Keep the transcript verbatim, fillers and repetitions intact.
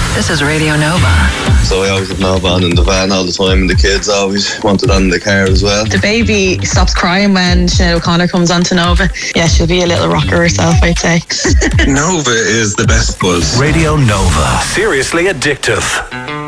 This is Radio Nova. So I always have Nova on in the van all the time, and the kids always want it on in the car as well. The baby stops crying when Sinead O'Connor comes on to Nova. Yeah, she'll be a little rocker herself, I'd say. Nova is the best buzz. Radio Nova. Seriously addictive.